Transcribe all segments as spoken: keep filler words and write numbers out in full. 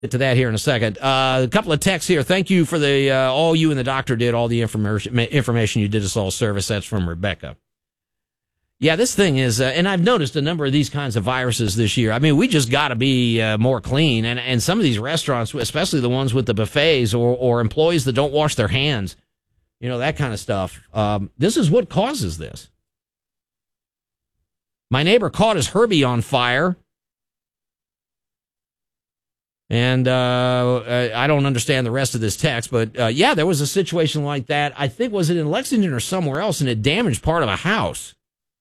Get to that here in a second. Uh, a couple of texts here. Thank you for the uh, all you and the doctor did, all the information information you did us all service. That's from Rebecca. Yeah, this thing is, uh, and I've noticed a number of these kinds of viruses this year. I mean, we just got to be uh, more clean. And, and some of these restaurants, especially the ones with the buffets or, or employees that don't wash their hands, you know, that kind of stuff. Um, this is what causes this. My neighbor caught his Herbie on fire. And uh, I don't understand the rest of this text, but uh, yeah, there was a situation like that. I think, was it in Lexington or somewhere else, and it damaged part of a house.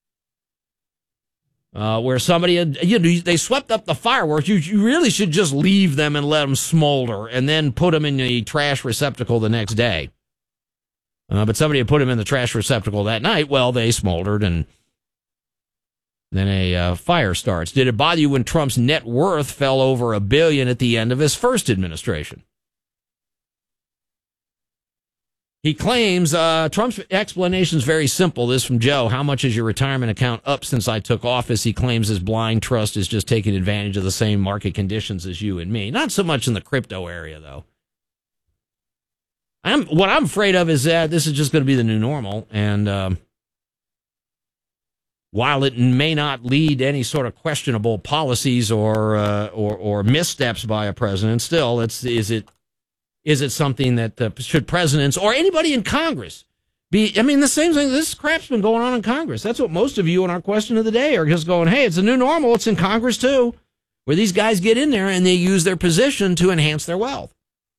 Uh, where somebody had, you know, they swept up the fireworks. You, you really should just leave them and let them smolder and then put them in the trash receptacle the next day. Uh, but somebody had put them in the trash receptacle that night. Well, they smoldered, and then a uh, fire starts. Did it bother you when Trump's net worth fell over a billion at the end of his first administration? He claims, uh, Trump's explanation is very simple. This from Joe. How much is your retirement account up since I took office? He claims his blind trust is just taking advantage of the same market conditions as you and me. Not so much in the crypto area, though. I'm, what I'm afraid of is that this is just going to be the new normal. And um, while it may not lead to any sort of questionable policies or, uh, or, or missteps by a president, still, it's, is it... Is it something that uh, should presidents or anybody in Congress be? I mean, the same thing. This crap's been going on in Congress. That's what most of you in our question of the day are just going, hey, it's a new normal. It's in Congress, too, where these guys get in there and they use their position to enhance their wealth.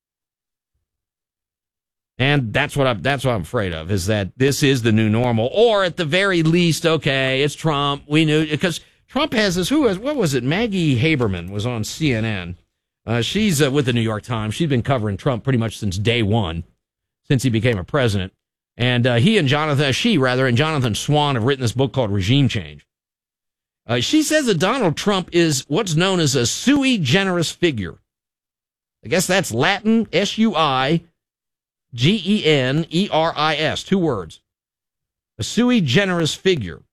And that's what I'm, that's what I'm afraid of, is that this is the new normal. Or at the very least, okay, it's Trump. We knew, because Trump has this, who was, what was it? Maggie Haberman was on C N N. Uh, she's uh, with the New York Times. She's been covering Trump pretty much since day one, since he became a president. And uh, he and Jonathan, she rather, and Jonathan Swan have written this book called Regime Change. Uh, she says that Donald Trump is what's known as a sui generis figure. I guess that's Latin, S U I G E N E R I S, two words. A sui generis figure.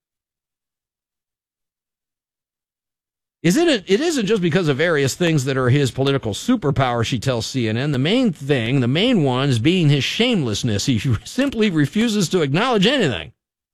Is it, a, it isn't just because of various things that are his political superpower, she tells C N N. The main thing, the main one, is being his shamelessness. He simply refuses to acknowledge anything.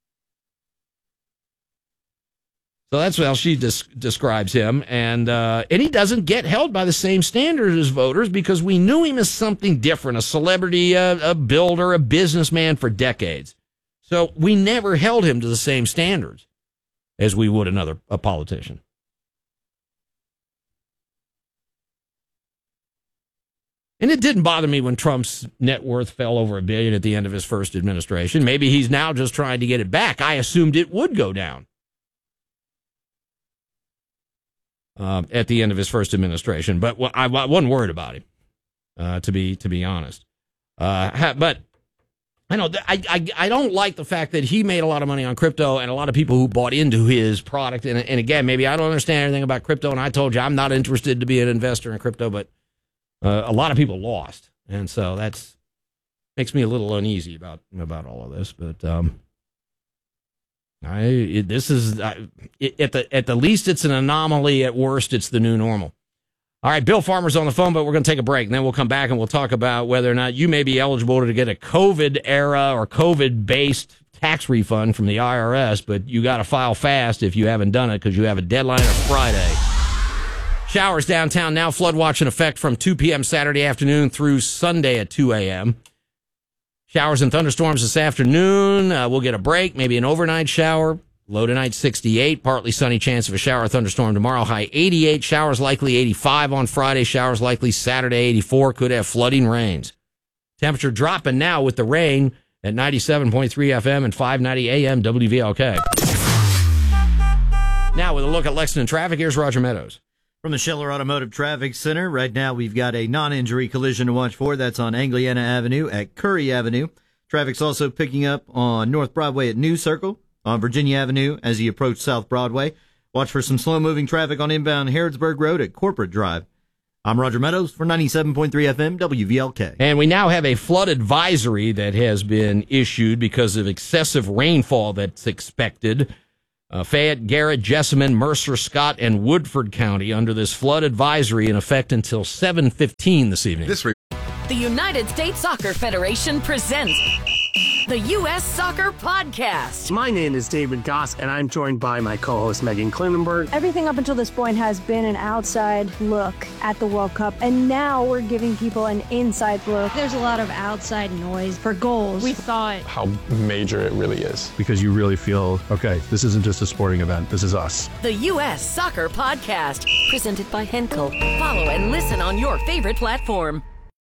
So that's how she des- describes him. And, uh, and he doesn't get held by the same standards as voters because we knew him as something different, a celebrity, a, a builder, a businessman for decades. So we never held him to the same standards as we would another a politician. And it didn't bother me when Trump's net worth fell over a billion at the end of his first administration. Maybe he's now just trying to get it back. I assumed it would go down uh, at the end of his first administration, but I wasn't worried about him, uh, to be to be honest. Uh, but I know I, I I don't like the fact that he made a lot of money on crypto, and a lot of people who bought into his product. And, and again, maybe I don't understand anything about crypto, and I told you I'm not interested to be an investor in crypto, but. Uh, a lot of people lost, and so that's makes me a little uneasy about about all of this. But um, I it, this is I, it, at the at the least it's an anomaly. At worst, it's the new normal. All right, Bill Farmer's on the phone, but we're going to take a break, and then we'll come back and we'll talk about whether or not you may be eligible to get a COVID era or COVID based tax refund from the I R S. But you got to file fast if you haven't done it because you have a deadline of Friday. Showers downtown now, flood watch in effect from two p.m. Saturday afternoon through Sunday at two a.m. Showers and thunderstorms this afternoon. Uh, we'll get a break, maybe an overnight shower. Low tonight sixty-eight, partly sunny chance of a shower or thunderstorm tomorrow. High eighty-eight, showers likely eighty-five on Friday. Showers likely Saturday eighty-four, could have flooding rains. Temperature dropping now with the rain at ninety-seven point three F M and five ninety A M W V L K. Now with a look at Lexington traffic, here's Roger Meadows. From the Scheller Automotive Traffic Center, right now we've got a non-injury collision to watch for. That's on Angliana Avenue at Curry Avenue. Traffic's also picking up on North Broadway at New Circle, on Virginia Avenue as you approach South Broadway. Watch for some slow-moving traffic on inbound Harrodsburg Road at Corporate Drive. I'm Roger Meadows for ninety-seven point three F M W V L K. And we now have a flood advisory that has been issued because of excessive rainfall that's expected. Uh, Fayette, Garrett, Jessamine, Mercer, Scott, and Woodford County under this flood advisory in effect until seven fifteen this evening. This re- The United States Soccer Federation presents the U S Soccer Podcast. My name is David Goss, and I'm joined by my co-host Megan Klinenberg. Everything up until this point has been an outside look at the World Cup, and now we're giving people an inside look. There's a lot of outside noise for goals. We thought how major it really is. Because you really feel, okay, this isn't just a sporting event, this is us. The U S Soccer Podcast, presented by Henkel. Follow and listen on your favorite platform.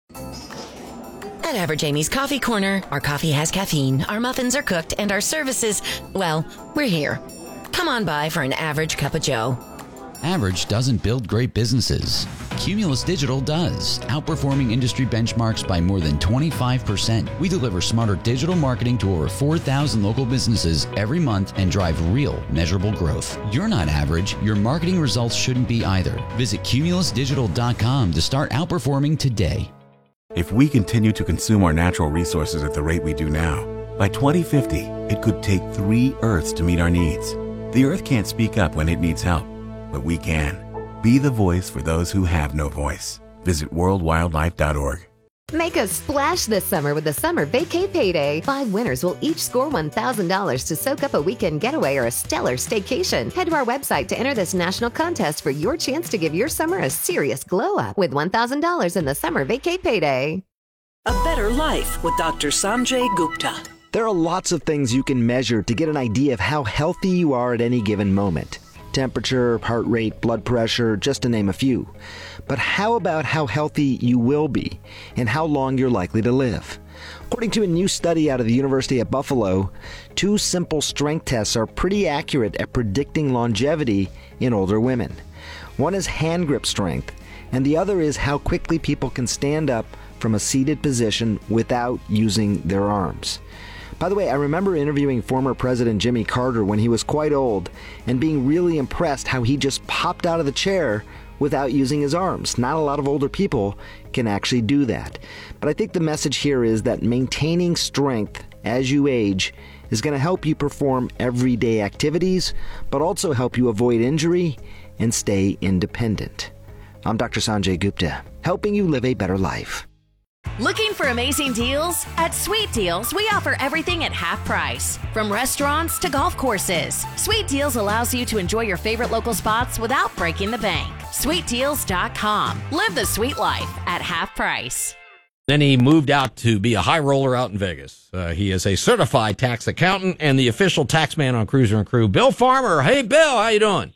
At Average Amy's Coffee Corner, our coffee has caffeine, our muffins are cooked, and our services, well, we're here. Come on by for an average cup of joe. Average doesn't build great businesses. Cumulus Digital does, outperforming industry benchmarks by more than twenty-five percent. We deliver smarter digital marketing to over four thousand local businesses every month and drive real, measurable growth. You're not average. Your marketing results shouldn't be either. Visit cumulus digital dot com to start outperforming today. If we continue to consume our natural resources at the rate we do now, by twenty fifty, it could take three Earths to meet our needs. The Earth can't speak up when it needs help, but we can. Be the voice for those who have no voice. Visit world wildlife dot org. Make a splash this summer with the Summer Vacay Payday. Five winners will each score one thousand dollars to soak up a weekend getaway or a stellar staycation. Head to our website to enter this national contest for your chance to give your summer a serious glow up with one thousand dollars in the Summer Vacay Payday. A Better Life with Doctor Sanjay Gupta. There are lots of things you can measure to get an idea of how healthy you are at any given moment. Temperature, heart rate, blood pressure, just to name a few. But how about how healthy you will be and how long you're likely to live? According to a new study out of the University of Buffalo, two simple strength tests are pretty accurate at predicting longevity in older women. One is hand grip strength, and the other is how quickly people can stand up from a seated position without using their arms. By the way, I remember interviewing former President Jimmy Carter when he was quite old and being really impressed how he just popped out of the chair without using his arms. Not a lot of older people can actually do that. But I think the message here is that maintaining strength as you age is going to help you perform everyday activities, but also help you avoid injury and stay independent. I'm Doctor Sanjay Gupta, helping you live a better life. Looking for amazing deals? At Sweet Deals, we offer everything at half price. From restaurants to golf courses, Sweet Deals allows you to enjoy your favorite local spots without breaking the bank. sweet deals dot com. Live the sweet life at half price. Then he moved out to be a high roller out in Vegas. Uh, he is a certified tax accountant and the official tax man on Cruiser and Crew. Bill Farmer. Hey, Bill, how you doing?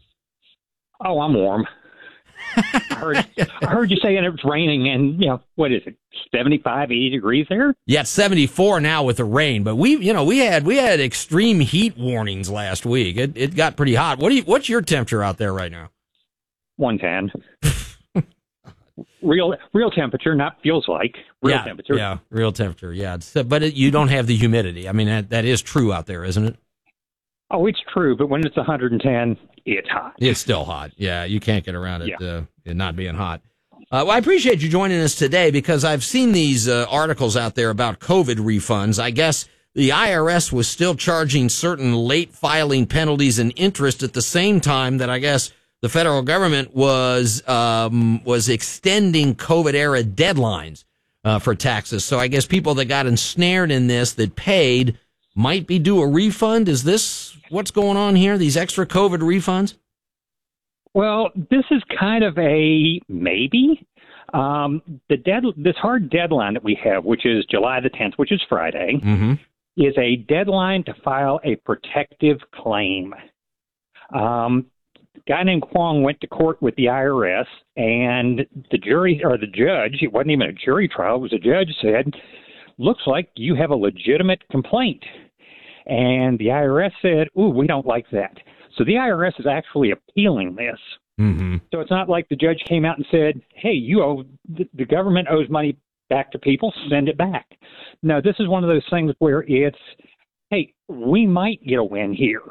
Oh, I'm warm. I heard, I heard you saying it was raining, and you know what is it, seventy-five, eighty degrees there? Yeah, it's seventy-four now with the rain, but we, you know, we had we had extreme heat warnings last week. It it got pretty hot. What do you? What's your temperature out there right now? one ten. real real temperature, not feels like real yeah, temperature. Yeah, real temperature. Yeah, it's, but it, you don't have the humidity. I mean, that that is true out there, isn't it? Oh, it's true, but when it's one hundred ten, it's hot. It's still hot. Yeah, you can't get around it, yeah. uh, it not being hot. Uh, well, I appreciate you joining us today because I've seen these uh, articles out there about COVID refunds. I guess the I R S was still charging certain late filing penalties and interest at the same time that I guess the federal government was um, was extending COVID-era deadlines uh, for taxes. So I guess people that got ensnared in this that paid might be due a refund. Is this what's going on here, these extra COVID refunds? Well, this is kind of a maybe. Um, the dead, this hard deadline that we have, which is July the tenth, which is Friday, mm-hmm. is a deadline to file a protective claim. Um, a guy named Kwong went to court with the I R S, and the jury, or the judge, it wasn't even a jury trial, it was a judge, said, looks like you have a legitimate complaint. And the I R S said, ooh, we don't like that. So the I R S is actually appealing this. Mm-hmm. So it's not like the judge came out and said, hey, you owe, the government owes money back to people, send it back. No, this is one of those things where it's, hey, we might get a win here.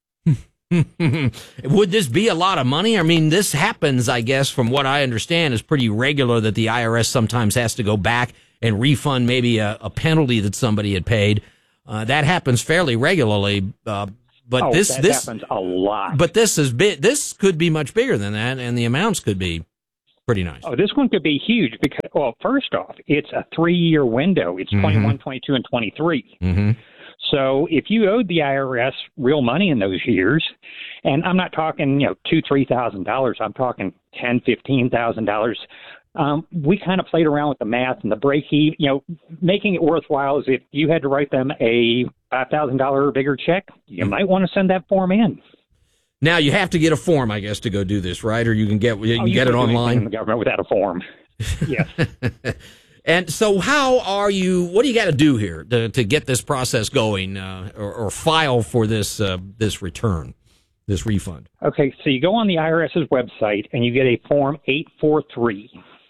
Would this be a lot of money? I mean, this happens, I guess, from what I understand, is pretty regular that the I R S sometimes has to go back and refund maybe a, a penalty that somebody had paid. Uh, that happens fairly regularly. Uh, but oh, this that this happens a lot. But this is big. This could be much bigger than that, and the amounts could be pretty nice. Oh, this one could be huge because, well, first off, it's a three-year window. It's Mm-hmm. twenty-one, twenty-two, and twenty-three. Mm-hmm. So if you owed the I R S real money in those years, and I'm not talking, you know, two, three thousand dollars. I'm talking ten, fifteen thousand dollars. Um, we kind of played around with the math and the break even. You know, making it worthwhile is if you had to write them a five thousand dollars or bigger check, you might want to send that form in. Now you have to get a form, I guess, to go do this, right? Or you can get you can oh, you get it can do anything online in the government without a form. Yes. And so, how are you? What do you got to do here to, to get this process going, uh, or, or file for this uh, this return, this refund? Okay, so you go on the IRS's website and you get a form eight forty-three.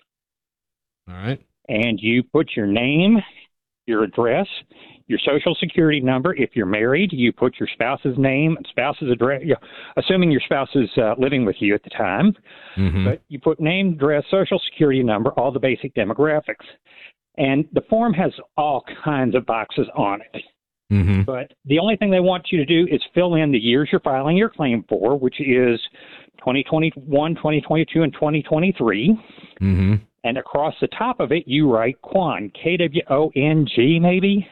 All right. And you put your name, your address, your social security number. If you're married, you put your spouse's name and spouse's address, you know, assuming your spouse is uh, living with you at the time. Mm-hmm. But you put name, address, social security number, all the basic demographics. And the form has all kinds of boxes on it. Mm-hmm. But the only thing they want you to do is fill in the years you're filing your claim for, which is twenty twenty-one, twenty twenty-two, and twenty twenty-three. Mm-hmm. And across the top of it, you write Kwong, K W O N G, maybe?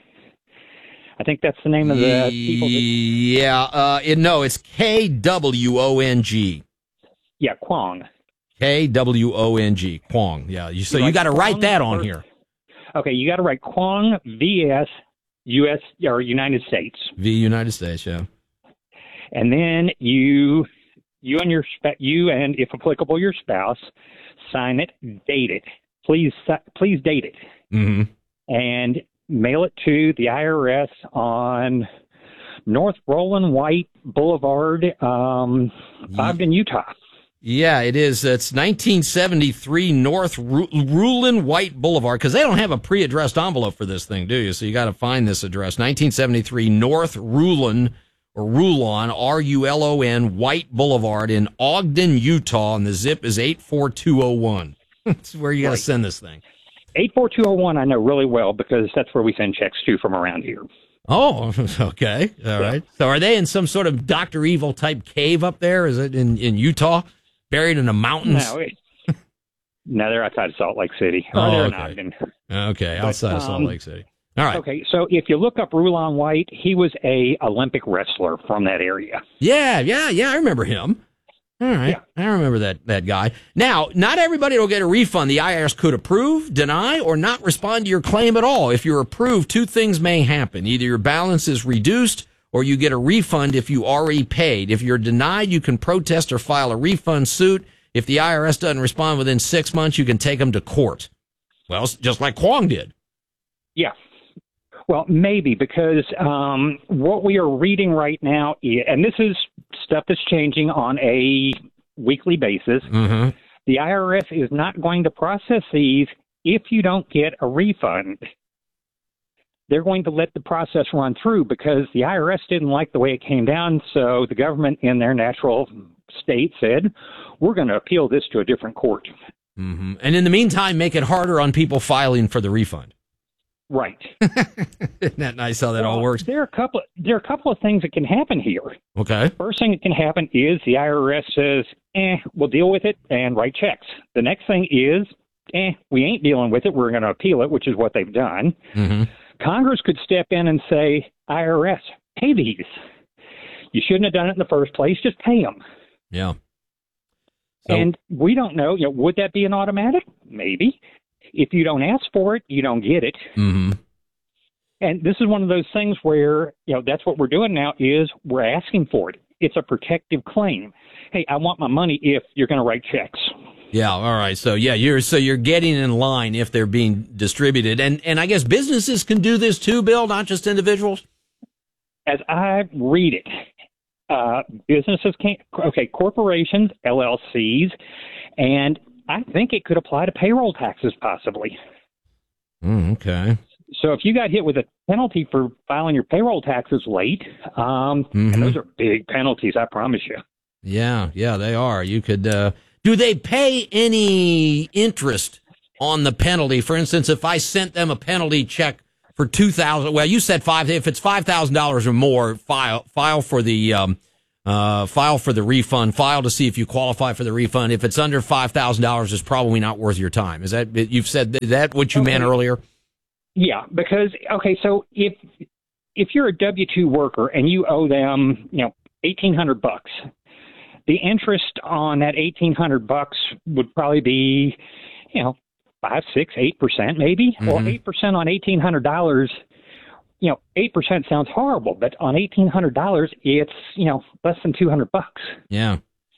I think that's the name of the people. That... Yeah, uh, it, no, it's K W O N G. Yeah, Kwong. K W O N G, Kwong. Yeah, you, so you, you got to write that on here. Okay, you got to write Kwong V S U S or United States. V United States, yeah. And then you, you and your you and if applicable your spouse, sign it, date it. Please, please date it, mm-hmm. and mail it to the I R S on North Roland White Boulevard, um, Ogden, Utah. Yeah, it is. It's nineteen seventy-three North Ru- Rulon White Boulevard, because they don't have a pre-addressed envelope for this thing, do you? So you got to find this address. nineteen seventy-three North Rulon, or Rulon, R U L O N, White Boulevard in Ogden, Utah, and the zip is eight four two oh one. That's where you got to Right. send this thing. eight four two oh one I know really well because that's where we send checks to from around here. Oh, okay. All right. So are they in some sort of Doctor Evil type cave up there? Is it in, in Utah? Buried in the mountains? No, it, no, they're outside of Salt Lake City. Oh, or they're in okay. Ogden. Okay, But, outside of Salt um, Lake City. All right. Okay, so if you look up Rulon White, he was a Olympic wrestler from that area. Yeah, yeah, yeah. I remember him. All right. Yeah. I remember that, that guy. Now, not everybody will get a refund. The I R S could approve, deny, or not respond to your claim at all. If you're approved, two things may happen. Either your balance is reduced or you get a refund if you already paid. If you're denied, you can protest or file a refund suit. If the I R S doesn't respond within six months, you can take them to court. Well, just like Kwong did. Yeah. Well, maybe because um, what we are reading right now, is, and this is stuff that's changing on a weekly basis, Mm-hmm. the I R S is not going to process these if you don't get a refund. They're going to let the process run through because the I R S didn't like the way it came down, so the government in their natural state said, we're going to appeal this to a different court. Mm-hmm. And in the meantime, make it harder on people filing for the refund. Right. Isn't that nice how that well, all works? There are a couple. There are a couple of things that can happen here. Okay. First thing that can happen is the I R S says, "Eh, we'll deal with it and write checks." The next thing is, "Eh, we ain't dealing with it. We're going to appeal it," which is what they've done. Mm-hmm. Congress could step in and say, "I R S, pay these. You shouldn't have done it in the first place. Just pay them." Yeah. So, and we don't know. You know, would that be an automatic? Maybe. If you don't ask for it, you don't get it. Mm-hmm. And this is one of those things where, you know, that's what we're doing now is we're asking for it. It's a protective claim. Hey, I want my money if you're going to write checks. Yeah, all right. So yeah, you're so you're getting in line if they're being distributed. And and I guess businesses can do this too, Bill, not just individuals? As I read it, uh, businesses can't, okay, corporations, L L Cs, and I think it could apply to payroll taxes possibly. Mm, okay. So if you got hit with a penalty for filing your payroll taxes late, um, Mm-hmm. and those are big penalties, I promise you. Yeah, yeah, they are. You could, uh, do they pay any interest on the penalty? For instance, if I sent them a penalty check for two thousand. Well, you said five. If it's five thousand dollars or more, file file for the um, uh, file for the refund. File to see if you qualify for the refund. If it's under five thousand dollars, it's probably not worth your time. Is that you've said that, that what you okay. meant earlier? Yeah, because okay, so if if you're a W two worker and you owe them, you know, eighteen hundred bucks, the interest on that eighteen hundred bucks would probably be, you know, five, six, eight percent, maybe, mm-hmm. or eight percent on eighteen hundred dollars. You know, eight percent sounds horrible, but on eighteen hundred dollars, it's, you know, less than two hundred bucks. Yeah.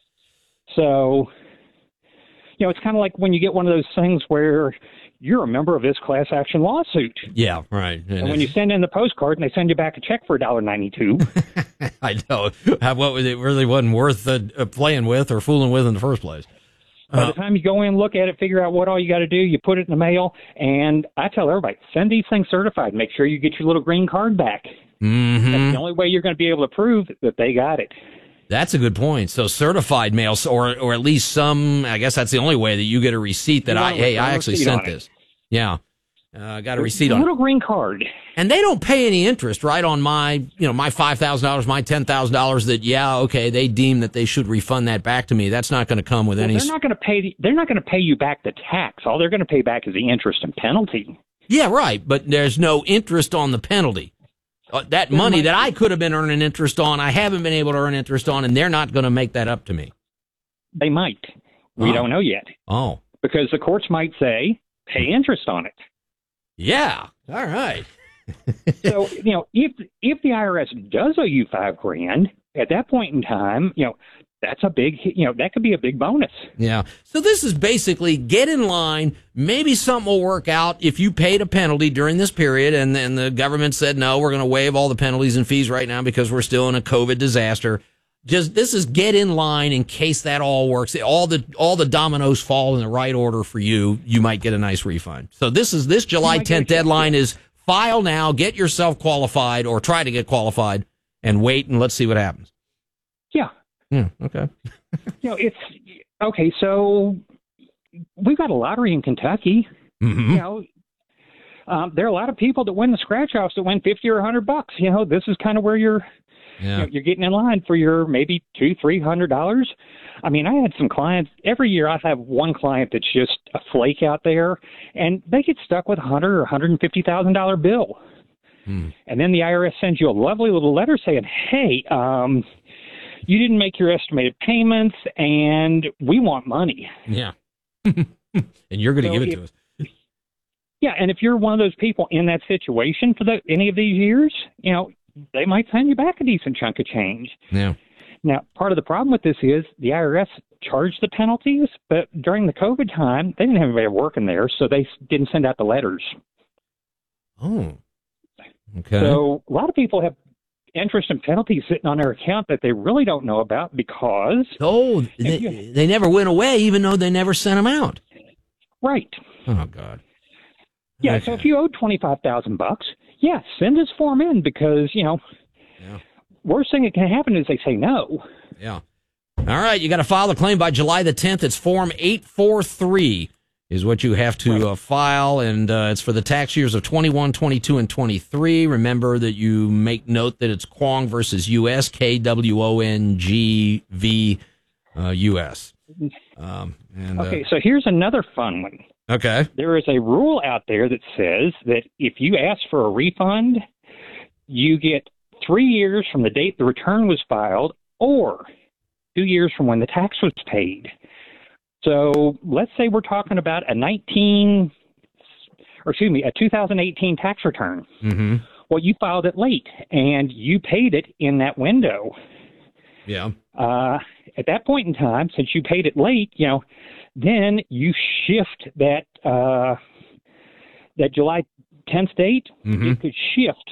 So, you know, it's kind of like when you get one of those things where you're a member of this class action lawsuit. Yeah, right. And, and when you send in the postcard and they send you back a check for a dollar ninety-two. I know. What was it really wasn't worth uh, playing with or fooling with in the first place. By the time you go in, look at it, figure out what all you got to do, you put it in the mail, and I tell everybody, send these things certified. Make sure you get your little green card back. Mm-hmm. That's the only way you're going to be able to prove that they got it. That's a good point. So certified mail, or or at least some, I guess that's the only way that you get a receipt that I, hey, I actually sent this. Yeah. I uh, got a receipt a on it. A little green card. And they don't pay any interest, right, on my, you know, my five thousand dollars, my ten thousand dollars that, yeah, okay, they deem that they should refund that back to me. That's not going to come with well, any... They're not going to pay the, They're not going to pay you back the tax. All they're going to pay back is the interest and penalty. Yeah, right, but there's no interest on the penalty. Uh, that there money that I could have been earning interest on, I haven't been able to earn interest on, and they're not going to make that up to me. They might. We oh. don't know yet. Oh. Because the courts might say, pay interest on it. Yeah. All right. So, you know, if if the I R S does owe you five grand, at that point in time, you know, that's a big, you know, that could be a big bonus. Yeah. So this is basically get in line. Maybe something will work out if you paid a penalty during this period and then the government said, no, we're going to waive all the penalties and fees right now because we're still in a COVID disaster. Just this is get in line in case that all works. All the all the dominoes fall in the right order for you. You might get a nice refund. So this is this July tenth deadline is file now, get yourself qualified or try to get qualified and wait and let's see what happens. Yeah. Yeah. Okay. You know, it's okay. So we've got a lottery in Kentucky. Mm-hmm. You know, um, there are a lot of people that win the scratch offs that win fifty or a hundred bucks. You know, this is kind of where you're. Yeah. You know, you're getting in line for your maybe two, three hundred dollars. I mean, I had some clients every year. I have one client that's just a flake out there, and they get stuck with a hundred or hundred and fifty thousand dollar bill. Hmm. And then the I R S sends you a lovely little letter saying, "Hey, um, you didn't make your estimated payments, and we want money." Yeah, and you're going to so give it if, to us. Yeah, and if you're one of those people in that situation for the, any of these years, you know. They might send you back a decent chunk of change. Yeah. Now, part of the problem with this is the I R S charged the penalties, but during the COVID time, they didn't have anybody working there, so they didn't send out the letters. Oh. Okay. So a lot of people have interest and penalties sitting on their account that they really don't know about because... Oh, they, you, they never went away even though they never sent them out. Right. Oh, God. Yeah, okay. So if you owed twenty-five thousand bucks, yeah, send this form in because, you know, yeah. worst thing that can happen is they say no. Yeah. All right, you got to file the claim by July the tenth. It's Form eight forty-three is what you have to uh, file, and uh, it's for the tax years of twenty-one, twenty-two, and twenty-three. Remember that you make note that it's Kwong versus U S, K W O N G V uh, U S. Um, and, okay, uh, so here's another fun one. Okay. There is a rule out there that says that if you ask for a refund, you get three years from the date the return was filed or two years from when the tax was paid. So let's say we're talking about a nineteen, or excuse me, a two thousand eighteen tax return. Mm-hmm. Well, you filed it late and you paid it in that window. Yeah. Uh, at that point in time, since you paid it late, you know, then you shift that uh, that July tenth date. Mm-hmm. You could shift.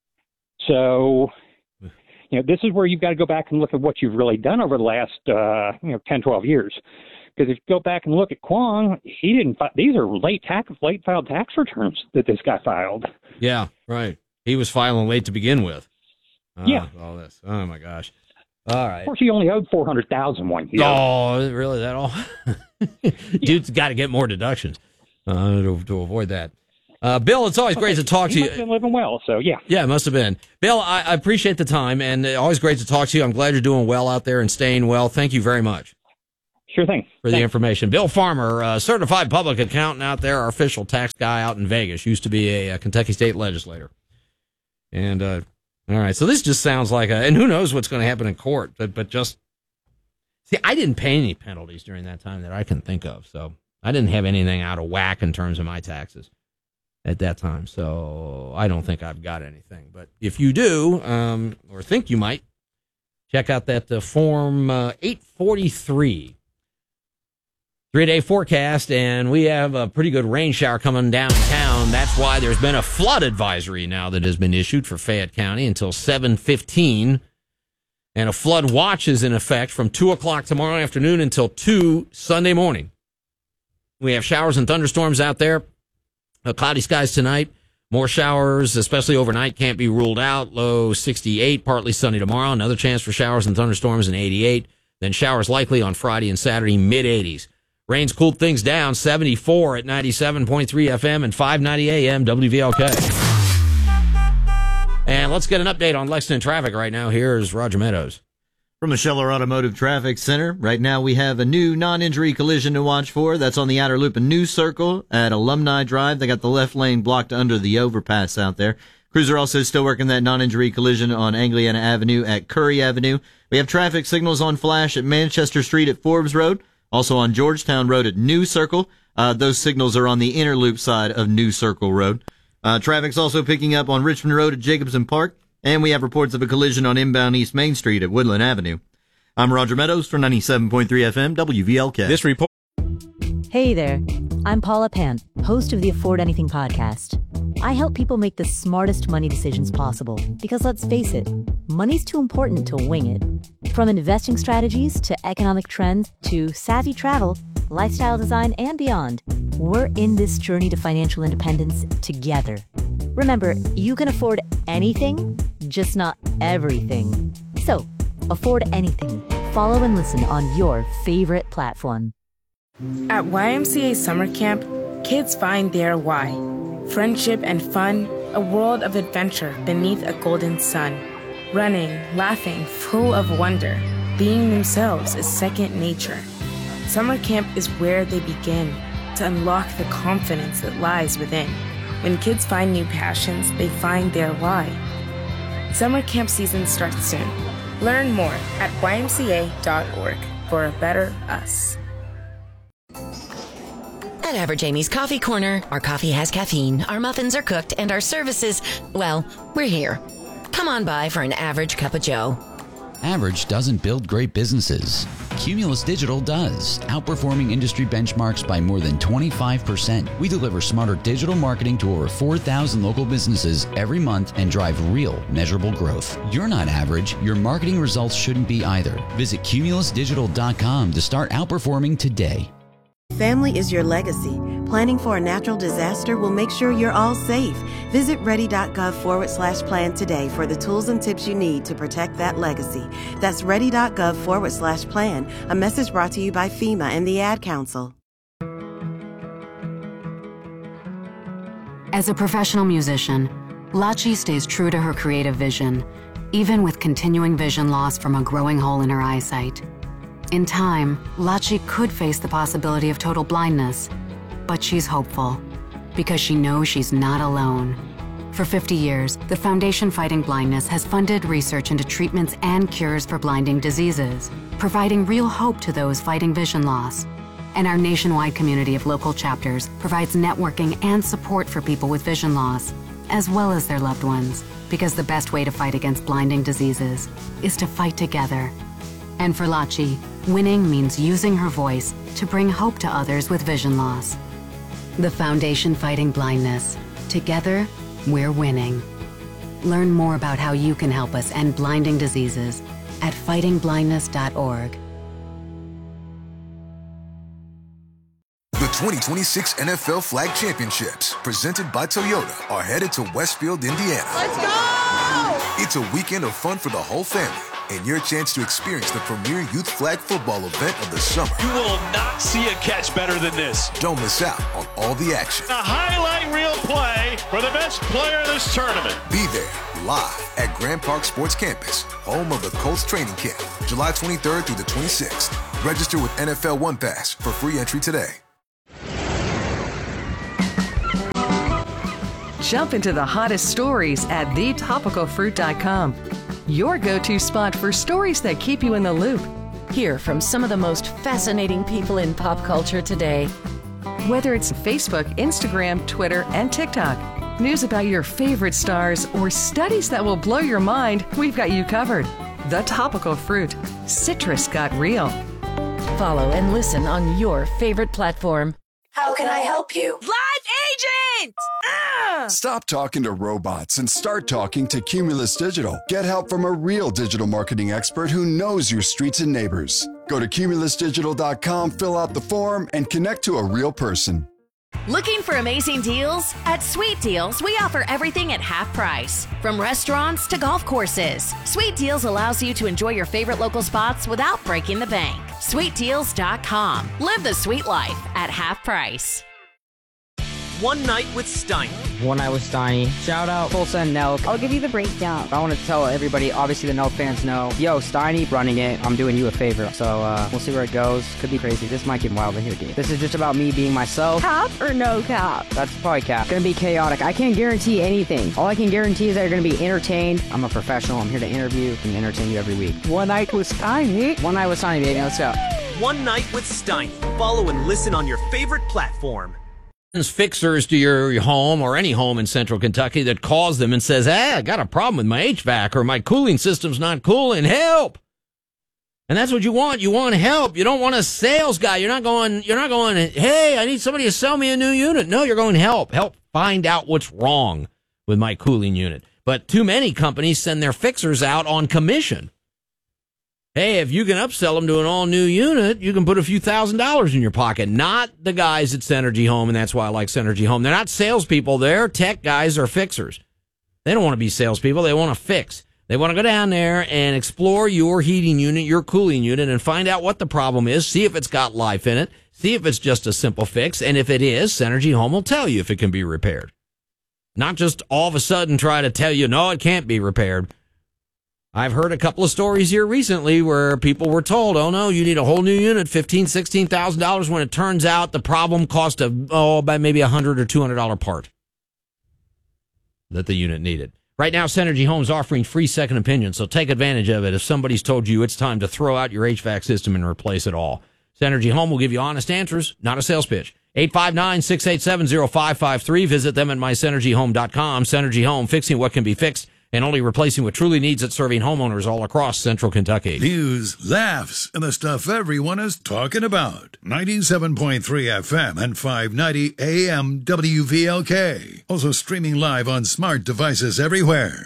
So, you know, this is where you've got to go back and look at what you've really done over the last, uh, you know, ten, twelve years. Because if you go back and look at Kwong, he didn't. Fi- these are late tax, late filed tax returns that this guy filed. Yeah, right. He was filing late to begin with. Uh, yeah. All this. Oh my gosh. All right. Of course, he only owed four hundred thousand one year. Oh, really? That all? Dude's got to get more deductions uh, to, to avoid that. Uh, Bill, it's always okay. great to talk he to must you. have been living well, so yeah. Yeah, it must have been. Bill, I, I appreciate the time, and uh, always great to talk to you. I'm glad you're doing well out there and staying well. Thank you very much. Sure thing. For Thanks. the information. Bill Farmer, uh, certified public accountant out there, our official tax guy out in Vegas, used to be a, a Kentucky state legislator. And, uh, all right, so this just sounds like a, and who knows what's going to happen in court, but, but just, see, I didn't pay any penalties during that time that I can think of, so I didn't have anything out of whack in terms of my taxes at that time, so I don't think I've got anything. But if you do, um, or think you might, check out that uh, Form uh, eight forty-three. Three-day forecast, and we have a pretty good rain shower coming downtown. That's why there's been a flood advisory now that has been issued for Fayette County until seven fifteen. And a flood watch is in effect from two o'clock tomorrow afternoon until two Sunday morning. We have showers and thunderstorms out there. Uh, cloudy skies tonight. More showers, especially overnight, can't be ruled out. Low sixty-eight, partly sunny tomorrow. Another chance for showers and thunderstorms in eighty-eight. Then showers likely on Friday and Saturday, mid-eighties. Rain's cooled things down, seventy-four at ninety-seven point three F M and five ninety A M W V L K. And let's get an update on Lexington traffic right now. Here's Roger Meadows. From the Scheller Automotive Traffic Center, right now we have a new non-injury collision to watch for. That's on the outer loop and News Circle at Alumni Drive. They got the left lane blocked under the overpass out there. Crews are also still working that non-injury collision on Angliana Avenue at Curry Avenue. We have traffic signals on flash at Manchester Street at Forbes Road. Also on Georgetown Road at New Circle. Uh, those signals are on the inner loop side of New Circle Road. Uh, traffic's also picking up on Richmond Road at Jacobson Park. And we have reports of a collision on inbound East Main Street at Woodland Avenue. I'm Roger Meadows for ninety-seven point three F M W V L K. This report. Hey there. I'm Paula Pant, host of the Afford Anything podcast. I help people make the smartest money decisions possible because, let's face it, money's too important to wing it. From investing strategies to economic trends to savvy travel, lifestyle design, and beyond, we're in this journey to financial independence together. Remember, you can afford anything, just not everything. So, afford anything. Follow and listen on your favorite platform. At Y M C A Summer Camp, kids find their why. Friendship and fun, a world of adventure beneath a golden sun. Running, laughing, full of wonder. Being themselves is second nature. Summer camp is where they begin to unlock the confidence that lies within. When kids find new passions, they find their why. Summer camp season starts soon. Learn more at Y M C A dot org for a better us. At Average Amy's Coffee Corner, our coffee has caffeine, our muffins are cooked, and our services, well, we're here. Come on by for an average cup of joe. Average doesn't build great businesses. Cumulus Digital does, outperforming industry benchmarks by more than twenty-five percent. We deliver smarter digital marketing to over four thousand local businesses every month and drive real, measurable growth. You're not average. Your marketing results shouldn't be either. Visit cumulus digital dot com to start outperforming today. Family is your legacy. Planning for a natural disaster will make sure you're all safe. Visit ready.gov forward slash plan today for the tools and tips you need to protect that legacy. That's ready.gov forward slash plan. A message brought to you by FEMA and the Ad Council. As a professional musician, Lachi stays true to her creative vision, even with continuing vision loss from a growing hole in her eyesight. In time, Lachi could face the possibility of total blindness, but she's hopeful because she knows she's not alone. For fifty years, the Foundation Fighting Blindness has funded research into treatments and cures for blinding diseases, providing real hope to those fighting vision loss. And our nationwide community of local chapters provides networking and support for people with vision loss, as well as their loved ones, because the best way to fight against blinding diseases is to fight together. And for Lachi, winning means using her voice to bring hope to others with vision loss. The Foundation Fighting Blindness. Together, we're winning. Learn more about how you can help us end blinding diseases at fighting blindness dot org. The twenty twenty-six N F L Flag Championships, presented by Toyota, are headed to Westfield, Indiana. Let's go! It's a weekend of fun for the whole family. and your chance to experience the premier youth flag football event of the summer. You will not see a catch better than this. Don't miss out on all the action. A highlight reel play for the best player of this tournament. Be there live at Grand Park Sports Campus, home of the Colts training camp, July twenty-third through the twenty-sixth. Register with N F L One Pass for free entry today. Jump into the hottest stories at the topical fruit dot com. Your go-to spot for stories that keep you in the loop. Hear from some of the most fascinating people in pop culture today. Whether it's Facebook, Instagram, Twitter, and TikTok, news about your favorite stars, or studies that will blow your mind, we've got you covered. The Topical Fruit. Citrus got real. Follow and listen on your favorite platform. How can I help you? Live agent! Ah! Stop talking to robots and start talking to Cumulus Digital. Get help from a real digital marketing expert who knows your streets and neighbors. Go to cumulus digital dot com, fill out the form, and connect to a real person. Looking for amazing deals? At Sweet Deals, we offer everything at half price. From restaurants to golf courses, Sweet Deals allows you to enjoy your favorite local spots without breaking the bank. sweet deals dot com. Live the sweet life at half price. One Night with Steiny. One Night with Steiny. Shout out Tulsa and Nelk. I'll give you the breakdown. I want to tell everybody, obviously the Nelk fans know, yo, Steiny running it. I'm doing you a favor. So uh, we'll see where it goes. Could be crazy. This might get wild in here, dude. This is just about me being myself. Cap or no cap? That's probably cap. It's gonna be chaotic. I can't guarantee anything. All I can guarantee is that you're gonna be entertained. I'm a professional. I'm here to interview and entertain you every week. One Night with Steiny. One Night with Steiny, baby. Let's go. One Night with Steiny. Follow and listen on your favorite platform. Fixers to your home or any home in central Kentucky that calls them and says, hey, I got a problem with my H V A C or my cooling system's not cooling. Help. And that's what you want. You want help. You don't want a sales guy. You're not going, you're not going, hey, I need somebody to sell me a new unit. No, you're going help. Help find out what's wrong with my cooling unit. But too many companies send their fixers out on commission. Hey, if you can upsell them to an all-new unit, you can put a few thousand dollars in your pocket. Not the guys at Synergy Home, and that's why I like Synergy Home. They're not salespeople. They're tech guys or fixers. They don't want to be salespeople. They want to fix. They want to go down there and explore your heating unit, your cooling unit, and find out what the problem is, see if it's got life in it, see if it's just a simple fix, and if it is, Synergy Home will tell you if it can be repaired. Not just all of a sudden try to tell you, no, it can't be repaired. I've heard a couple of stories here recently where people were told, oh, no, you need a whole new unit, fifteen thousand dollars, sixteen thousand dollars, when it turns out the problem cost, a, oh, by maybe a one hundred dollars or two hundred dollars part that the unit needed. Right now, Synergy Home's offering free second opinions, so take advantage of it if somebody's told you it's time to throw out your H V A C system and replace it all. Synergy Home will give you honest answers, not a sales pitch. eight five nine, six eight seven, zero five five three. Visit them at my synergy home dot com. Synergy Home, fixing what can be fixed and only replacing what truly needs it, serving homeowners all across central Kentucky. News, laughs, and the stuff everyone is talking about. ninety-seven point three F M and five ninety A M W V L K. Also streaming live on smart devices everywhere.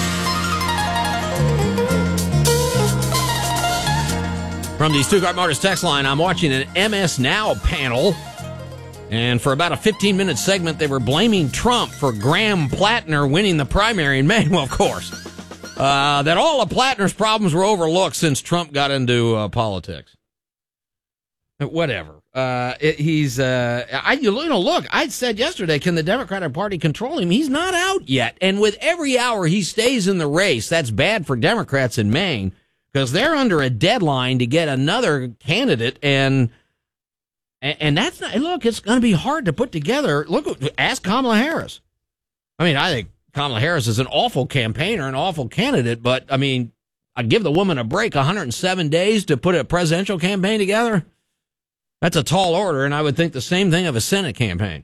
From the Stuttgart Motors text line, I'm watching an M S Now panel. And for about a fifteen-minute segment, they were blaming Trump for Graham Plattner winning the primary in May. Well, of course. Uh, that all of Plattner's problems were overlooked since Trump got into uh, politics. Whatever. Uh, it, he's, uh, I, you know, look, I said yesterday, can the Democratic Party control him? He's not out yet. And with every hour he stays in the race, that's bad for Democrats in Maine because they're under a deadline to get another candidate. And And that's not, look, it's going to be hard to put together. Look, ask Kamala Harris. I mean, I think Kamala Harris is an awful campaigner, an awful candidate, but I mean, I'd give the woman a break, one hundred seven days to put a presidential campaign together. That's a tall order, and I would think the same thing of a Senate campaign.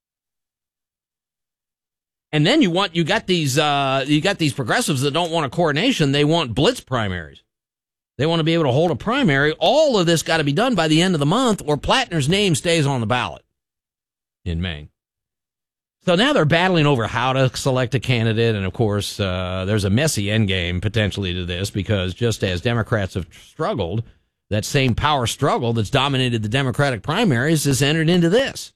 And then you want, you got these, uh, you got these progressives that don't want a coordination. They want blitz primaries. They want to be able to hold a primary. All of this got to be done by the end of the month or Plattner's name stays on the ballot in Maine. So now they're battling over how to select a candidate. And, of course, uh, there's a messy endgame potentially to this because just as Democrats have struggled, that same power struggle that's dominated the Democratic primaries has entered into this.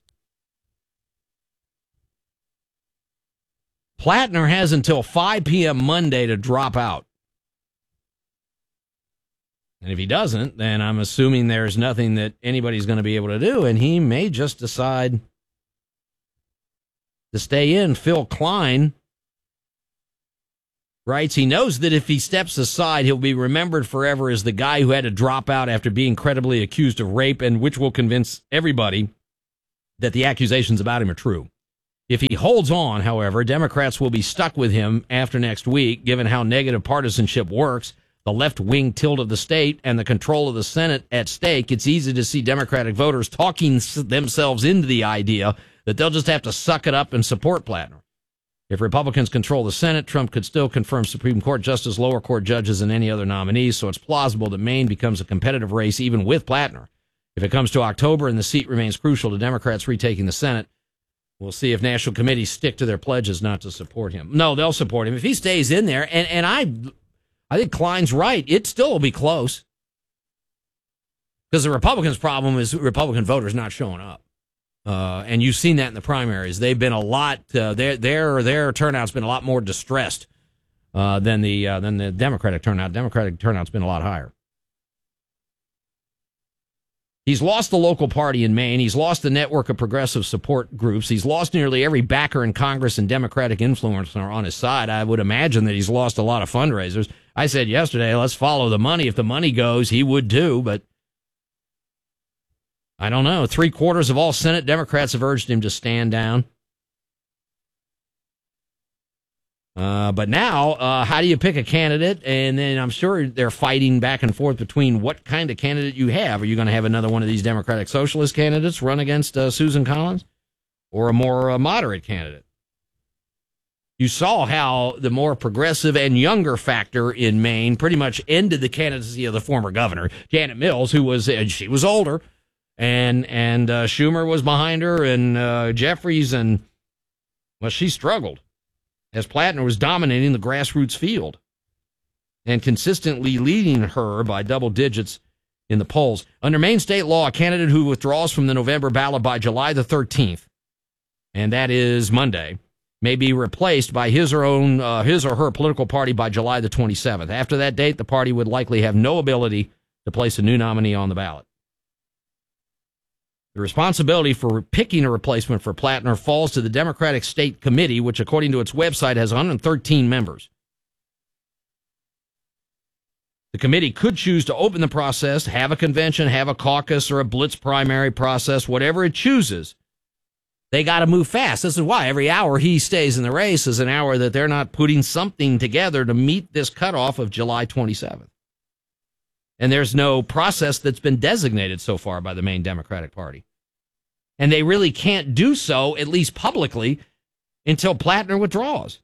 Plattner has until five p.m. Monday to drop out. And if he doesn't, then I'm assuming there's nothing that anybody's going to be able to do, and he may just decide to stay in. Phil Klein writes, he knows that if he steps aside, he'll be remembered forever as the guy who had to drop out after being credibly accused of rape, and which will convince everybody that the accusations about him are true. If he holds on, however, Democrats will be stuck with him after next week, given how negative partisanship works, the left-wing tilt of the state, and the control of the Senate at stake. It's easy to see Democratic voters talking themselves into the idea that they'll just have to suck it up and support Plattner. If Republicans control the Senate, Trump could still confirm Supreme Court justice, lower court judges, and any other nominees, so it's plausible that Maine becomes a competitive race even with Plattner. If it comes to October and the seat remains crucial to Democrats retaking the Senate, we'll see if national committees stick to their pledges not to support him. No, they'll support him. If he stays in there, and, and I I think Klein's right, it still will be close. Because the Republicans' problem is Republican voters not showing up. Uh, and you've seen that in the primaries. They've been a lot, uh, their, their, their turnout's been a lot more distressed uh, than the uh, than the Democratic turnout. Democratic turnout's been a lot higher. He's lost the local party in Maine. He's lost the network of progressive support groups. He's lost nearly every backer in Congress and Democratic influencer on his side. I would imagine that he's lost a lot of fundraisers. I said yesterday, let's follow the money. If the money goes, he would too, but I don't know. Three quarters of all Senate Democrats have urged him to stand down. Uh, but now, uh, how do you pick a candidate? And then I'm sure they're fighting back and forth between what kind of candidate you have. Are you going to have another one of these Democratic Socialist candidates run against uh, Susan Collins, or a more uh, moderate candidate? You saw how the more progressive and younger factor in Maine pretty much ended the candidacy of the former governor, Janet Mills, who was uh, she was older, and and uh, Schumer was behind her, and uh, Jeffries, and well, she struggled, as Plattner was dominating the grassroots field and consistently leading her by double digits in the polls. Under Maine state law, a candidate who withdraws from the November ballot by July the thirteenth, and that is Monday, may be replaced by his or own uh, his or her political party by July the twenty-seventh. After that date, the party would likely have no ability to place a new nominee on the ballot. The responsibility for picking a replacement for Plattner falls to the Democratic State Committee, which, according to its website, has one hundred thirteen members. The committee could choose to open the process, have a convention, have a caucus, or a blitz primary process, whatever it chooses. They got to move fast. This is why every hour he stays in the race is an hour that they're not putting something together to meet this cutoff of July twenty-seventh. And there's no process that's been designated so far by the Maine Democratic Party. And they really can't do so, at least publicly, until Plattner withdraws.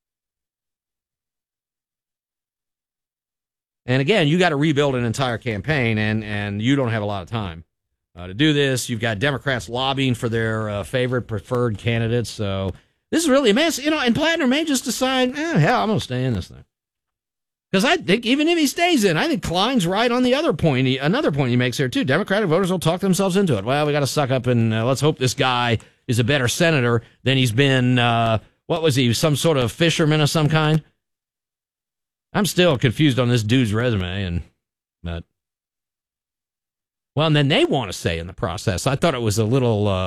And again, you got to rebuild an entire campaign, and, and you don't have a lot of time uh, to do this. You've got Democrats lobbying for their uh, favorite preferred candidates. So this is really a mess. You know, and Plattner may just decide, eh, hell, I'm going to stay in this thing. Because I think even if he stays in, I think Klein's right on the other point. He, another point he makes here, too. Democratic voters will talk themselves into it. Well, we got to suck up and uh, let's hope this guy is a better senator than he's been, uh, what was he, some sort of fisherman of some kind? I'm still confused on this dude's resume. and but Well, and then they want to say in the process. I thought it was a little... Uh,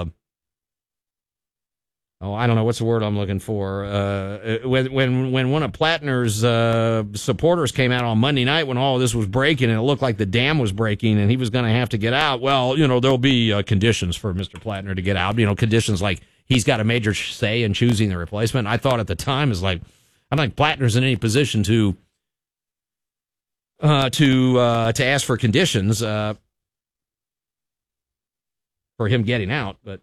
Oh, I don't know what's the word I'm looking for. Uh, when when when one of Plattner's uh, supporters came out on Monday night when all this was breaking and it looked like the dam was breaking and he was going to have to get out. Well, you know, there'll be uh, conditions for Mister Plattner to get out. You know, conditions like he's got a major say in choosing the replacement. I thought at the time is like, I don't think Plattner's in any position to uh, to uh, to ask for conditions uh, for him getting out, but.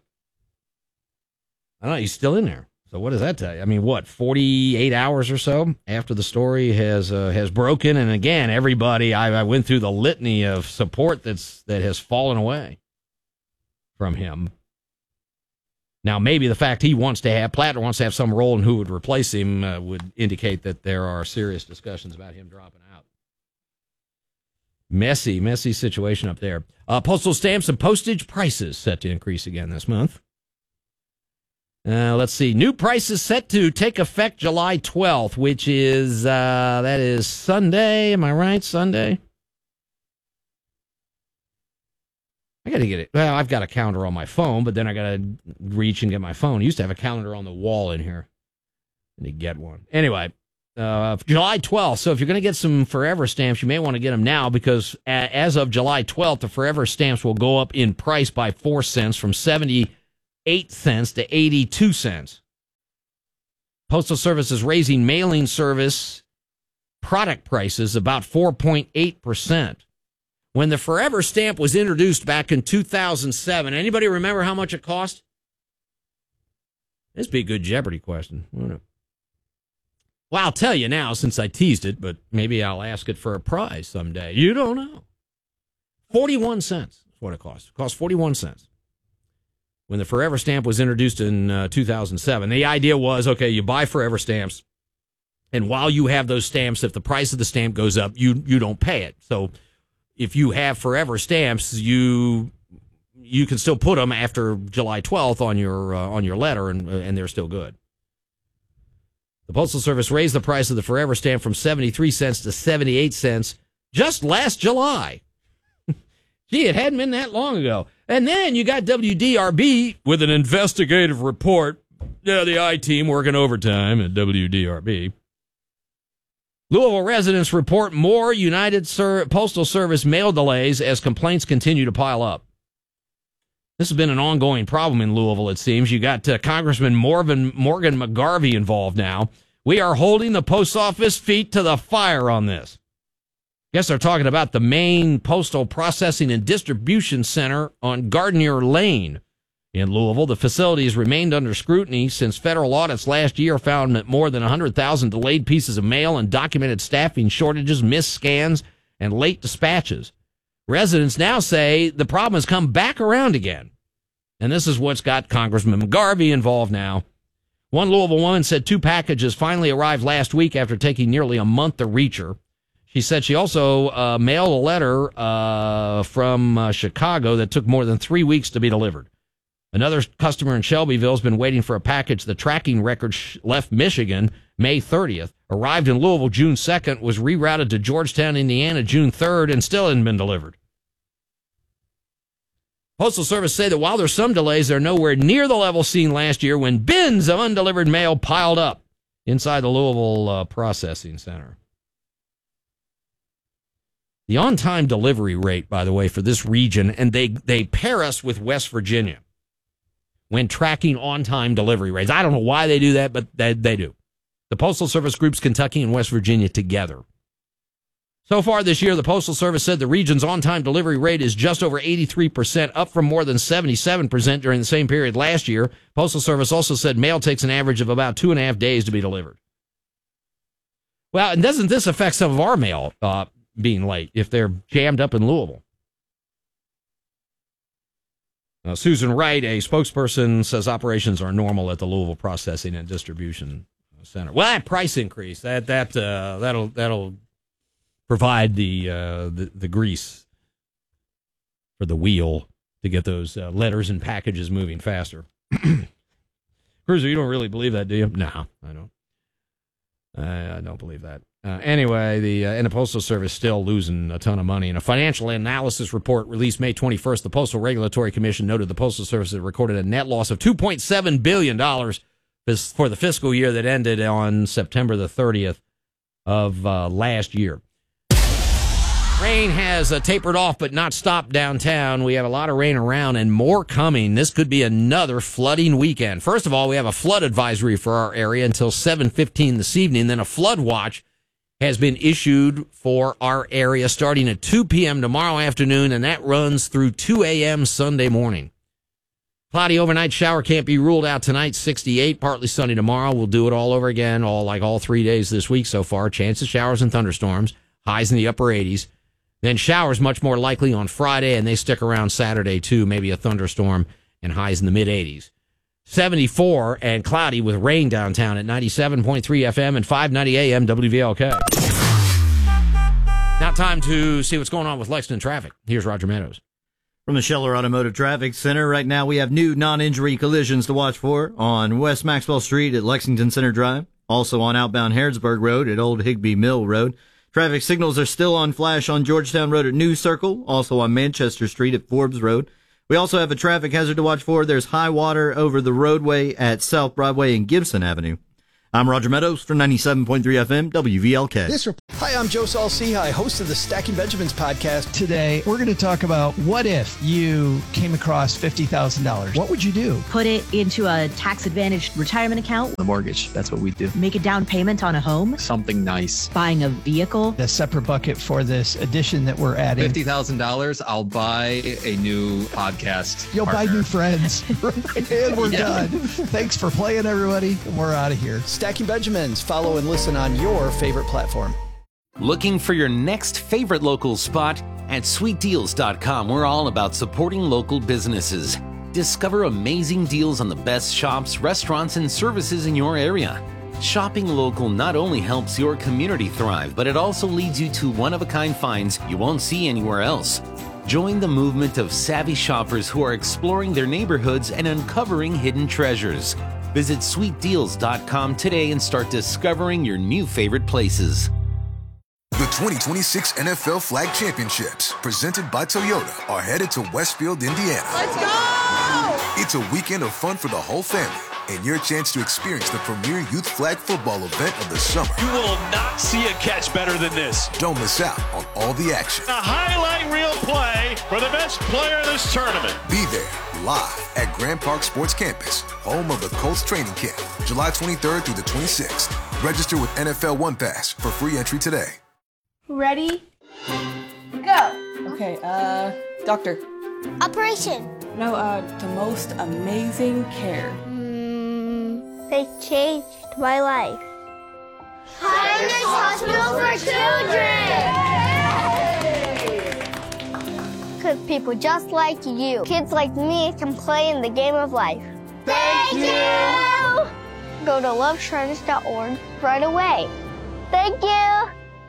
I don't know, he's still in there. So what does that tell you? I mean, what, forty-eight hours or so after the story has uh, has broken? And again, everybody, I, I went through the litany of support that's that has fallen away from him. Now, maybe the fact he wants to have, Plattner wants to have some role in who would replace him uh, would indicate that there are serious discussions about him dropping out. Messy, messy situation up there. Uh, postal stamps and postage prices set to increase again this month. Uh, let's see. New prices set to take effect July twelfth, which is, uh, that is Sunday. Am I right? Sunday? I got to get it. Well, I've got a calendar on my phone, but then I got to reach and get my phone. I used to have a calendar on the wall in here. I need to get one. Anyway, uh, July twelfth. So if you're going to get some Forever stamps, you may want to get them now because a- as of July twelfth, the Forever stamps will go up in price by four cents from seventy-eight cents to eighty-two cents. Postal Service is raising mailing service product prices about four point eight percent. When the Forever stamp was introduced back in two thousand seven, anybody remember how much it cost? This would be a good Jeopardy question. Well, I'll tell you now since I teased it, but maybe I'll ask it for a prize someday. You don't know. forty-one cents is what it cost. It cost forty-one cents. When the Forever stamp was introduced in uh, two thousand seven, the idea was, okay, you buy Forever stamps, and while you have those stamps, if the price of the stamp goes up, you you don't pay it. So if you have Forever stamps, you you can still put them after July twelfth on your uh, on your letter, and and they're still good. The Postal Service raised the price of the Forever stamp from seventy-three cents to seventy-eight cents just last July. Gee, it hadn't been that long ago. And then you got W D R B with an investigative report. Yeah, the I-team working overtime at W D R B. Louisville residents report more United Sur- Postal Service mail delays as complaints continue to pile up. This has been an ongoing problem in Louisville, it seems. You got uh, Congressman Morgan, Morgan McGarvey involved now. We are holding the post office feet to the fire on this. Guess they're talking about the main postal processing and distribution center on Gardner Lane in Louisville. The facility has remained under scrutiny since federal audits last year found that more than one hundred thousand delayed pieces of mail and documented staffing shortages, missed scans, and late dispatches. Residents now say the problem has come back around again. And this is what's got Congressman McGarvey involved now. One Louisville woman said two packages finally arrived last week after taking nearly a month to reach her. She said she also uh, mailed a letter uh, from uh, Chicago that took more than three weeks to be delivered. Another customer in Shelbyville has been waiting for a package the tracking record sh- left Michigan May thirtieth, arrived in Louisville June second, was rerouted to Georgetown, Indiana June third, and still hadn't been delivered. Postal Service say that while there's some delays, they're nowhere near the level seen last year when bins of undelivered mail piled up inside the Louisville uh, Processing Center. The on-time delivery rate, by the way, for this region, and they, they pair us with West Virginia when tracking on-time delivery rates. I don't know why they do that, but they, they do. The Postal Service groups Kentucky and West Virginia together. So far this year, the Postal Service said the region's on-time delivery rate is just over eighty-three percent, up from more than seventy-seven percent during the same period last year. Postal Service also said mail takes an average of about two and a half days to be delivered. Well, and doesn't this affect some of our mail uh, being late if they're jammed up in Louisville? Uh, Susan Wright, a spokesperson, says operations are normal at the Louisville Processing and Distribution Center. Well, that price increase, that that uh, that'll that'll provide the, uh, the the grease for the wheel to get those uh, letters and packages moving faster. Cruiser, you don't really believe that, do you? No, I don't. I, I don't believe that. Uh, anyway, the uh, and the Postal Service still losing a ton of money. In a financial analysis report released May twenty-first, the Postal Regulatory Commission noted the Postal Service had recorded a net loss of two point seven billion dollars for the fiscal year that ended on September the thirtieth of uh, last year. Rain has uh, tapered off but not stopped downtown. We have a lot of rain around and more coming. This could be another flooding weekend. First of all, we have a flood advisory for our area until seven fifteen this evening. Then a flood watch has been issued for our area starting at two p.m. tomorrow afternoon, and that runs through two a.m. Sunday morning. Cloudy overnight shower can't be ruled out tonight, sixty-eight. Partly sunny tomorrow. We'll do it all over again, all like all three days this week so far. Chance of showers and thunderstorms, highs in the upper eighties. Then showers much more likely on Friday, and they stick around Saturday too, maybe a thunderstorm and highs in the mid-eighties. seventy-four and cloudy with rain downtown at ninety-seven point three F M and five ninety A M W V L K. Now time to see what's going on with Lexington traffic. Here's Roger Meadows. From the Scheller Automotive Traffic Center, right now we have new non-injury collisions to watch for on West Maxwell Street at Lexington Center Drive, also on outbound Harrodsburg Road at Old Higby Mill Road. Traffic signals are still on flash on Georgetown Road at News Circle, also on Manchester Street at Forbes Road. We also have a traffic hazard to watch for. There's high water over the roadway at South Broadway and Gibson Avenue. I'm Roger Meadows for ninety-seven point three F M W V L K. This rep- Hi, I'm Joe Saul-Sehy, host of the Stacking Benjamins podcast. Today, we're going to talk about what if you came across fifty thousand dollars. What would you do? Put it into a tax-advantaged retirement account. The mortgage, that's what we do. Make a down payment on a home. Something nice. Buying a vehicle. A separate bucket for this addition that we're adding. fifty thousand dollars, I'll buy a new podcast You'll partner. buy new friends. And we're Yeah. done. Thanks for playing, everybody. We're out of here. Stacking Benjamins. Follow and listen on your favorite platform. Looking for your next favorite local spot? At sweet deals dot com, we're all about supporting local businesses. Discover amazing deals on the best shops, restaurants, and services in your area. Shopping local not only helps your community thrive, but it also leads you to one-of-a-kind finds you won't see anywhere else. Join the movement of savvy shoppers who are exploring their neighborhoods and uncovering hidden treasures. Visit sweet deals dot com today and start discovering your new favorite places. The twenty twenty-six N F L Flag Championships, presented by Toyota, are headed to Westfield, Indiana. Let's go! It's a weekend of fun for the whole family and your chance to experience the premier youth flag football event of the summer. You will not see a catch better than this. Don't miss out on all the action. A highlight reel play for the best player in this tournament. Be there live at Grand Park Sports Campus, home of the Colts training camp, July twenty-third through the twenty-sixth. Register with N F L One Pass for free entry today. Ready? Go. Okay, uh, doctor. Operation. No, uh, the most amazing care. Mm, they changed my life. Highness Hospital for Children! Because people just like you, kids like me, can play in the game of life. Thank you! Go to love shriners dot org right away. Thank you!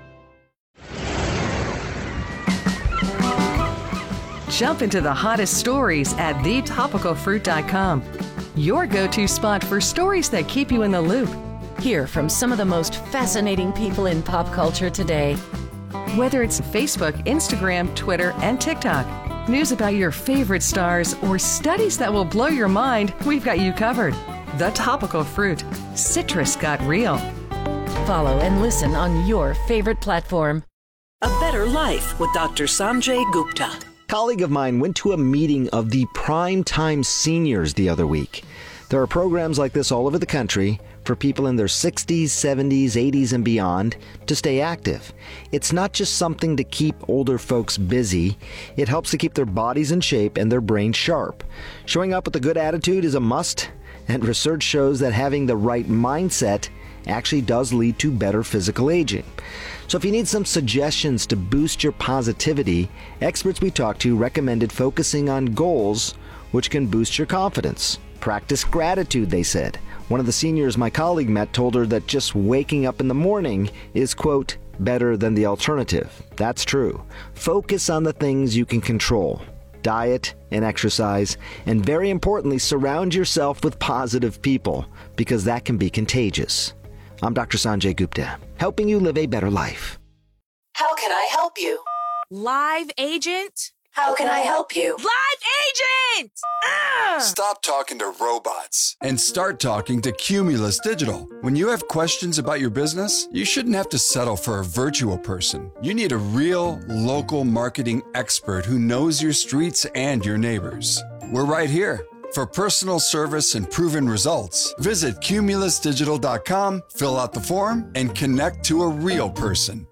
Jump into the hottest stories at the topical fruit dot com. Your go-to spot for stories that keep you in the loop. Hear from some of the most fascinating people in pop culture today. Whether it's Facebook, Instagram, Twitter, and TikTok, news about your favorite stars, or studies that will blow your mind, we've got you covered. The Topical Fruit. Citrus got real. Follow and listen on your favorite platform. A Better Life with Doctor Sanjay Gupta. Colleague of mine went to a meeting of the Primetime Seniors the other week. There are programs like this all over the country for people in their sixties, seventies, eighties, and beyond to stay active. It's not just something to keep older folks busy. It helps to keep their bodies in shape and their brains sharp. Showing up with a good attitude is a must, and research shows that having the right mindset actually does lead to better physical aging. So if you need some suggestions to boost your positivity, experts we talked to recommended focusing on goals which can boost your confidence. Practice gratitude, they said. One of the seniors my colleague met told her that just waking up in the morning is, quote, better than the alternative. That's true. Focus on the things you can control. Diet and exercise, and very importantly, surround yourself with positive people, because that can be contagious. I'm Doctor Sanjay Gupta, helping you live a better life. How can I help you? Live agent? How can I help you? Live agent! Ugh! Stop talking to robots and start talking to Cumulus Digital. When you have questions about your business, you shouldn't have to settle for a virtual person. You need a real, local marketing expert who knows your streets and your neighbors. We're right here. For personal service and proven results, visit cumulus digital dot com, fill out the form, and connect to a real person.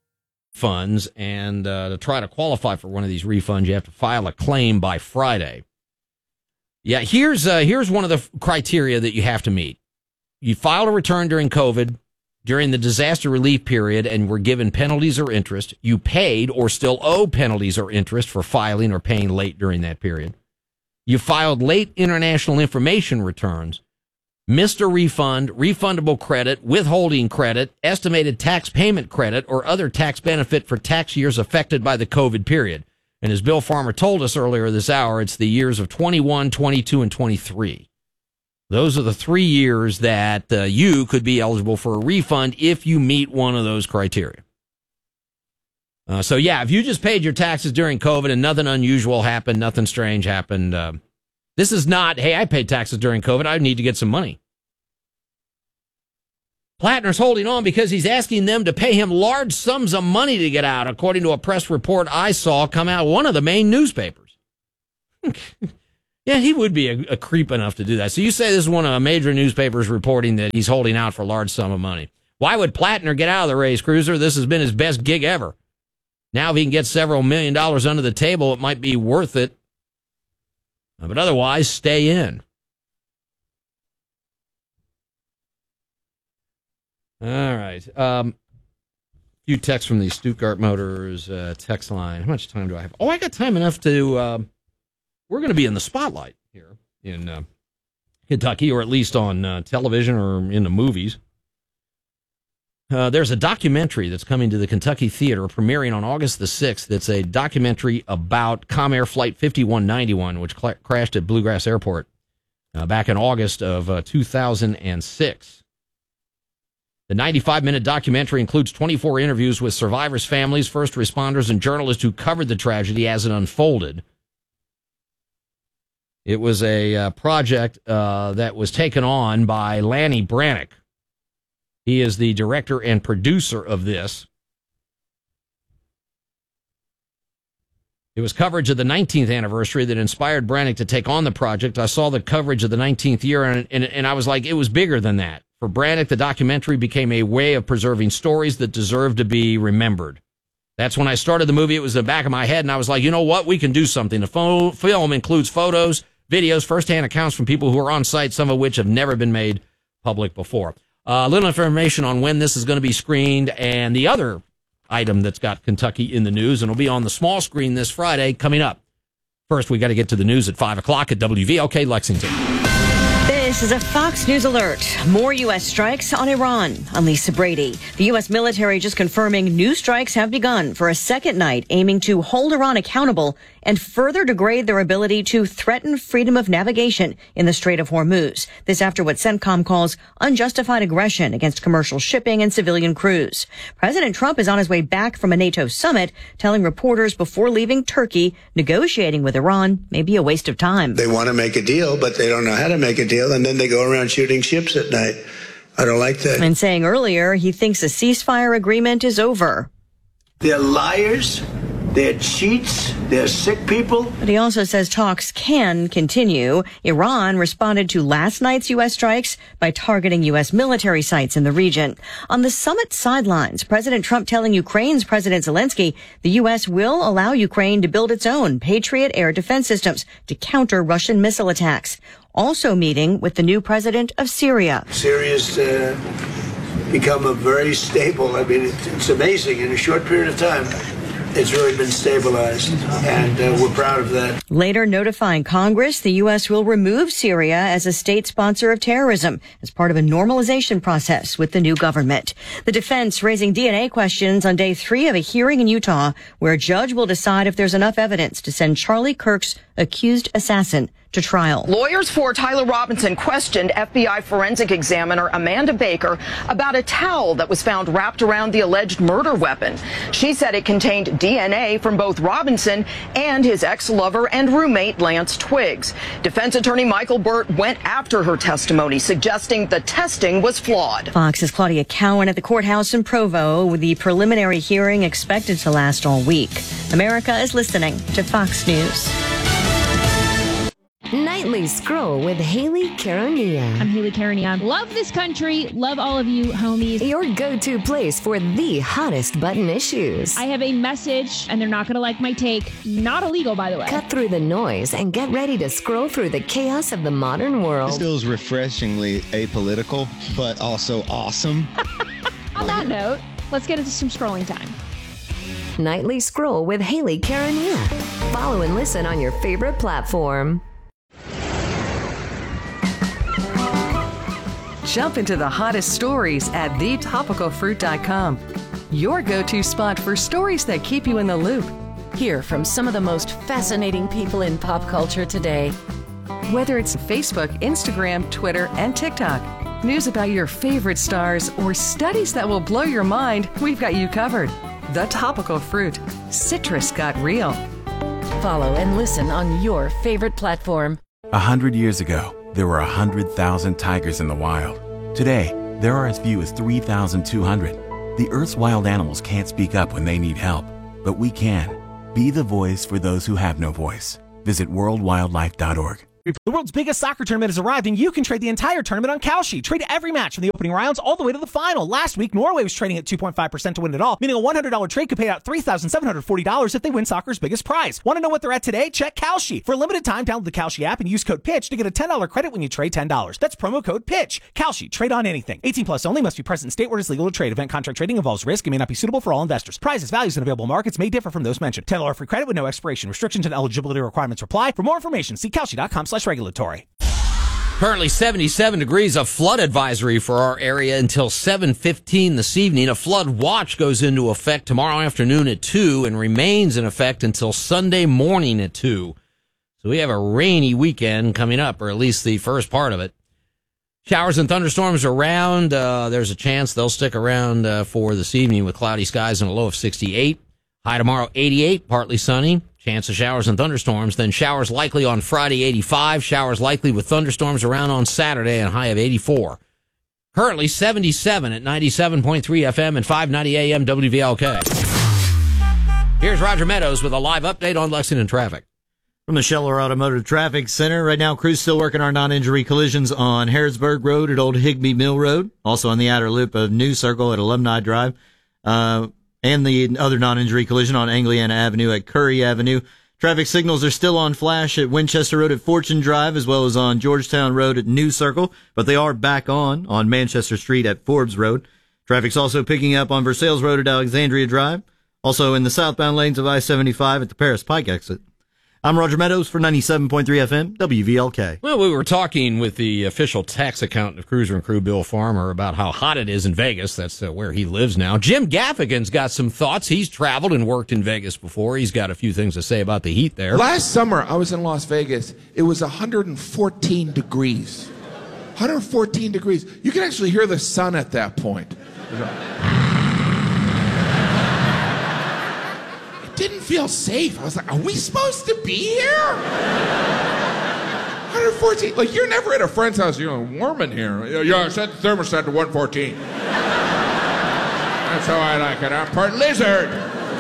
Funds, and uh, to try to qualify for one of these refunds, you have to file a claim by Friday. Yeah, here's uh, here's one of the f- criteria that you have to meet. You filed a return during COVID, during the disaster relief period, and were given penalties or interest. You paid or still owe penalties or interest for filing or paying late during that period. You filed late international information returns, missed a refund, refundable credit, withholding credit, estimated tax payment credit, or other tax benefit for tax years affected by the COVID period. And as Bill Farmer told us earlier this hour, it's the years of twenty-one, twenty-two, and twenty-three. Those are the three years that uh, you could be eligible for a refund if you meet one of those criteria. Uh, so, yeah, if you just paid your taxes during COVID and nothing unusual happened, nothing strange happened, uh, this is not, hey, I paid taxes during COVID, I need to get some money. Plattner's holding on because he's asking them to pay him large sums of money to get out, according to a press report I saw come out of one of the main newspapers. Yeah, he would be a, a creep enough to do that. So you say this is one of the major newspapers reporting that he's holding out for a large sum of money. Why would Plattner get out of the race cruiser? This has been his best gig ever. Now if he can get several million dollars under the table, it might be worth it. But otherwise, stay in. All right. Um, a few texts from the Stuttgart Motors uh, text line. How much time do I have? Oh, I got time enough to... Uh, we're going to be in the spotlight here in uh, Kentucky, or at least on uh, television or in the movies. Uh, there's a documentary that's coming to the Kentucky Theater, premiering on August the sixth. That's a documentary about Comair Flight fifty-one ninety-one, which cl- crashed at Bluegrass Airport uh, back in August of uh, two thousand six. The ninety-five minute documentary includes twenty-four interviews with survivors' families, first responders, and journalists who covered the tragedy as it unfolded. It was a uh, project uh, that was taken on by Lanny Brannick. He is the director and producer of this. It was coverage of the nineteenth anniversary that inspired Brannick to take on the project. I saw the coverage of the nineteenth year, and, and, and I was like, it was bigger than that. For Brannick, the documentary became a way of preserving stories that deserve to be remembered. That's when I started the movie. It was in the back of my head, and I was like, you know what? We can do something. The fo- film includes photos, videos, firsthand accounts from people who are on site, some of which have never been made public before. A uh, little information on when this is going to be screened, and the other item that's got Kentucky in the news, and will be on the small screen this Friday coming up. First, we got to get to the news at five o'clock at W V L K Lexington. This is a Fox News alert. More U S strikes on Iran. I'm Lisa Brady. The U S military just confirming new strikes have begun for a second night, aiming to hold Iran accountable and further degrade their ability to threaten freedom of navigation in the Strait of Hormuz. This after what CENTCOM calls unjustified aggression against commercial shipping and civilian crews. President Trump is on his way back from a NATO summit, telling reporters before leaving Turkey, negotiating with Iran may be a waste of time. They want to make a deal, but they don't know how to make a deal, and then they go around shooting ships at night. I don't like that. And saying earlier he thinks a ceasefire agreement is over. They're liars. They're cheats. They're sick people. But he also says talks can continue. Iran responded to last night's U S strikes by targeting U S military sites in the region. On the summit sidelines, President Trump telling Ukraine's President Zelensky the U S will allow Ukraine to build its own Patriot air defense systems to counter Russian missile attacks. Also meeting with the new president of Syria. Syria's uh, become a very stable, I mean, it's, it's amazing in a short period of time. It's really been stabilized, and uh, we're proud of that. Later notifying Congress the U S will remove Syria as a state sponsor of terrorism as part of a normalization process with the new government. The defense raising D N A questions on day three of a hearing in Utah where a judge will decide if there's enough evidence to send Charlie Kirk's accused assassin to trial. Lawyers for Tyler Robinson questioned F B I forensic examiner Amanda Baker about a towel that was found wrapped around the alleged murder weapon. She said it contained D N A from both Robinson and his ex-lover and roommate Lance Twiggs. Defense attorney Michael Burt went after her testimony, suggesting the testing was flawed. Fox's Claudia Cowan at the courthouse in Provo with the preliminary hearing expected to last all week. America is listening to Fox News. Nightly Scroll with Haley Caronia. I'm Haley Caronia. Love this country. Love all of you, homies. Your go-to place for the hottest button issues. I have a message, and they're not going to like my take. Not illegal, by the way. Cut through the noise and get ready to scroll through the chaos of the modern world. This feels refreshingly apolitical, but also awesome. On that note, let's get into some scrolling time. Nightly Scroll with Haley Caronia. Follow and listen on your favorite platform. Jump into the hottest stories at the topical fruit dot com. Your go-to spot for stories that keep you in the loop. Hear from some of the most fascinating people in pop culture today. Whether it's Facebook, Instagram, Twitter, and TikTok, news about your favorite stars, or studies that will blow your mind, we've got you covered. The topical fruit. Citrus got real. Follow and listen on your favorite platform. A hundred years ago, there were a hundred thousand tigers in the wild. Today, there are as few as three thousand two hundred. The Earth's wild animals can't speak up when they need help, but we can. Be the voice for those who have no voice. Visit world wildlife dot org. The world's biggest soccer tournament has arrived, and you can trade the entire tournament on Kalshi. Trade every match from the opening rounds all the way to the final. Last week, Norway was trading at two point five percent to win it all, meaning a one hundred dollars trade could pay out three thousand seven hundred forty dollars if they win soccer's biggest prize. Want to know what they're at today? Check Kalshi. For a limited time, download the Kalshi app and use code PITCH to get a ten dollars credit when you trade ten dollars. That's promo code PITCH. Kalshi. Trade on anything. eighteen plus only. Must be present in state where it is legal to trade. Event contract trading involves risk and may not be suitable for all investors. Prizes, values, and available markets may differ from those mentioned. ten dollars free credit with no expiration. Restrictions and eligibility requirements apply. For more information, see Kalshi.com slash regulatory. Currently seventy-seven degrees, a flood advisory for our area until seven fifteen this evening. A flood watch goes into effect tomorrow afternoon at two and remains in effect until Sunday morning at two. So we have a rainy weekend coming up, or at least the first part of it. Showers and thunderstorms around. Uh, there's a chance they'll stick around uh, for this evening with cloudy skies and a low of sixty-eight. High tomorrow, eighty-eight, partly sunny. Chance of showers and thunderstorms. Then showers likely on Friday, eighty-five. Showers likely with thunderstorms around on Saturday and a high of eighty-four. Currently seventy-seven at ninety-seven point three F M and five ninety A M W V L K. Here's Roger Meadows with a live update on Lexington traffic. From the Scheller Automotive Traffic Center, right now crews still working our non-injury collisions on Harrodsburg Road at Old Higbee Mill Road. Also on the outer loop of New Circle at Alumni Drive. Uh, and the other non-injury collision on Angliana Avenue at Curry Avenue. Traffic signals are still on flash at Winchester Road at Fortune Drive, as well as on Georgetown Road at New Circle, but they are back on on Manchester Street at Forbes Road. Traffic's also picking up on Versailles Road at Alexandria Drive, also in the southbound lanes of I seventy-five at the Paris Pike exit. I'm Roger Meadows for ninety-seven point three F M, W V L K. Well, we were talking with the official tax accountant of Cruiser and Crew, Bill Farmer, about how hot it is in Vegas. That's uh, where he lives now. Jim Gaffigan's got some thoughts. He's traveled and worked in Vegas before. He's got a few things to say about the heat there. Last summer, I was in Las Vegas. It was one hundred fourteen degrees. one hundred fourteen degrees. You can actually hear the sun at that point. Didn't feel safe. I was like, are we supposed to be here? one hundred fourteen. Like, you're never at a friend's house. You're warm in here. Yeah, I set the thermostat to one fourteen. That's how I like it. I'm part lizard.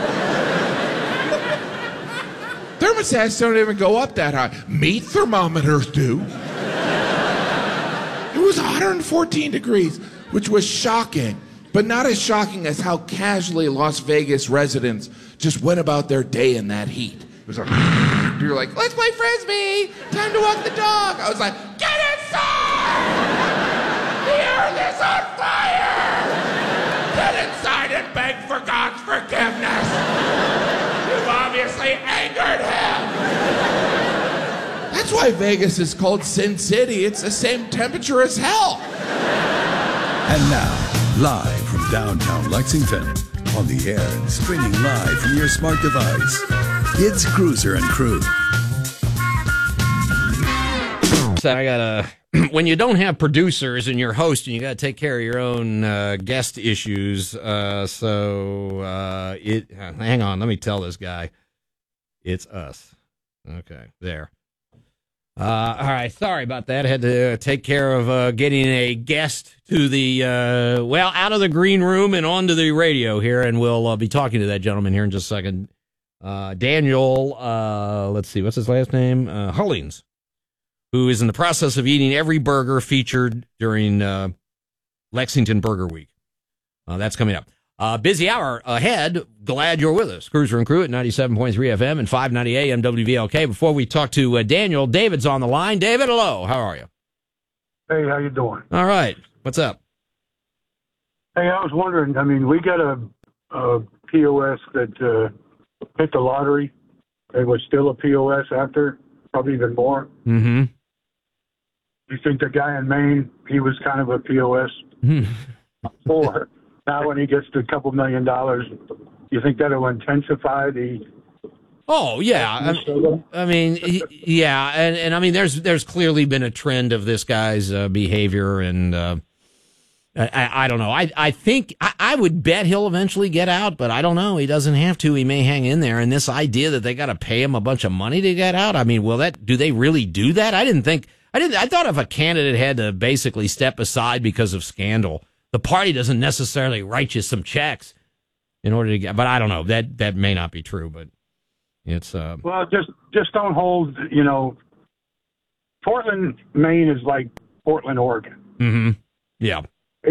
Thermostats don't even go up that high. Meat thermometers do. It was one hundred fourteen degrees, which was shocking, but not as shocking as how casually Las Vegas residents just went about their day in that heat. It was like, you're like, let's play Frisbee. Time to walk the dog. I was like, get inside! The earth is on fire! Get inside and beg for God's forgiveness. You've obviously angered him. That's why Vegas is called Sin City. It's the same temperature as hell. And now, live from downtown Lexington, on the air and streaming live from your smart device, it's Cruiser and Crew. So I gotta, when you don't have producers and you're hosting, you gotta take care of your own uh, guest issues. Uh, so uh, it, hang on, let me tell this guy, it's us. Okay, there. Uh, all right, sorry about that. I had to uh, take care of uh, getting a guest to the, uh, well, out of the green room and onto the radio here, and we'll uh, be talking to that gentleman here in just a second. Uh, Daniel, uh, let's see, what's his last name? Uh, Hullings, who is in the process of eating every burger featured during uh, Lexington Burger Week. Uh, that's coming up. Uh, busy hour ahead. Glad you're with us. Cruiser and Crew at ninety-seven point three F M and five ninety A M W V L K. Before we talk to uh, Daniel, David's on the line. David, hello. How are you? Hey, how you doing? All right. What's up? Hey, I was wondering, I mean, we got a, a P O S that uh, hit the lottery. It was still a P O S after, probably even more. Mm-hmm. You think the guy in Maine, he was kind of a P O S? Or now when he gets to a couple million dollars, you think that will intensify the... Oh, yeah. I, I mean, he, yeah. And, and I mean, there's there's clearly been a trend of this guy's uh, behavior. And uh, I, I don't know. I, I think I, I would bet he'll eventually get out, but I don't know. He doesn't have to. He may hang in there. And this idea that they got to pay him a bunch of money to get out. I mean, will that, do they really do that? I didn't think, I didn't, I thought if a candidate had to basically step aside because of scandal, the party doesn't necessarily write you some checks in order to get, but I don't know. That, that may not be true, but it's, uh, well, just, just don't hold, you know, Portland, Maine is like Portland, Oregon. mm-hmm. Yeah.